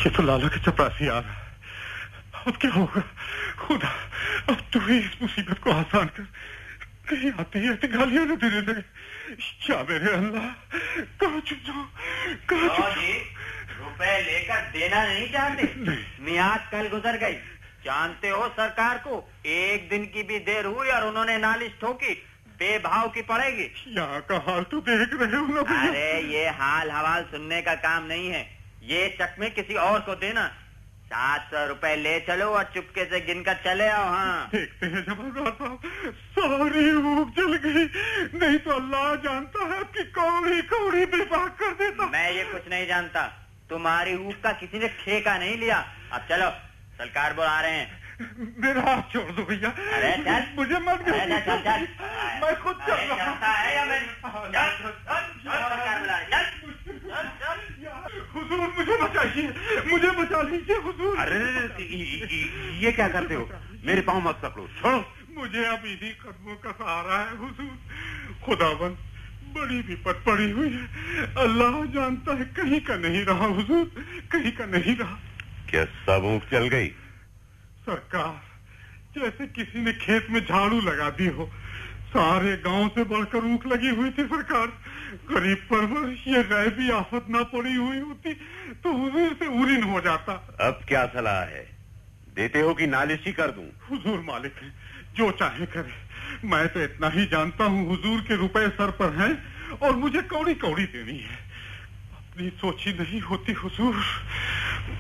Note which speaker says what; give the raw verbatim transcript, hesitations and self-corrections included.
Speaker 1: ये तो लाला के चपरासी आ रहा है। अब क्या होगा खुदा, अब तू ही इस मुसीबत को आसान कर। कहीं आते ही आते गालियां न देने लगे। क्या मेरे अल्लाह, कहाँ चुप जाओ, कहाँ चुप जाओ।
Speaker 2: रुपए लेकर देना नहीं चाहते? मियाद कल गुजर गई, जानते हो सरकार को एक दिन की भी देर हुई और उन्होंने नालिश ठोकी, बेभाव की पड़ेगी।
Speaker 1: यहाँ का हाल तो देख रहे हो ना।
Speaker 2: अरे ये हाल हवाल सुनने का काम नहीं है, ये चकमे किसी और को देना। सात सौ रुपए ले चलो और चुपके से गिनकर चले आओ। हाँ
Speaker 1: देखते हैं जमादार साहब, सारी भूख जल गई, नहीं तो अल्लाह जानता है कि कौड़ी कौड़ी बेबाक कर देता।
Speaker 2: मैं ये कुछ नहीं जानता, तुम्हारी ऊख का किसी ने ठेका नहीं लिया। अब चलो, सरकार बुला रहे हैं।
Speaker 1: मेरा हाथ छोड़ दो भैया।
Speaker 2: अरे चल,
Speaker 1: मुझे मत
Speaker 2: चल चल चल,
Speaker 1: मैं खुद चल रहा
Speaker 2: है या मैं सरकार बुला रही है।
Speaker 1: हुजूर मुझे बचाइए, मुझे बचा लीजिए हुजूर।
Speaker 3: अरे ये क्या करते हो, मेरे पाँव मत पकड़ो, छोड़ो।
Speaker 1: मुझे अब इन्हीं कदमों का सहारा है हुजूर। खुदाबंद बड़ी विपत पड़ी हुई है, अल्लाह जानता है कहीं का नहीं रहा हुजूर, कहीं का नहीं रहा।
Speaker 3: क्या सब ऊँख चल गई?
Speaker 1: सरकार, जैसे किसी ने खेत में झाड़ू लगा दी हो, सारे गांव से बढ़कर ऊख लगी हुई थी सरकार। गरीब परवर ये गैबी आफत ना पड़ी हुई होती तो हुजूर से उरीन हो जाता।
Speaker 3: अब क्या सलाह है, देते हो कि नालिश ही कर दूं?
Speaker 1: हुजूर मालिक है, जो चाहे करे। मैं तो इतना ही जानता हूँ हुजूर के रुपए सर पर हैं और मुझे कौड़ी कौड़ी देनी है। अपनी सोची नहीं होती हुजूर।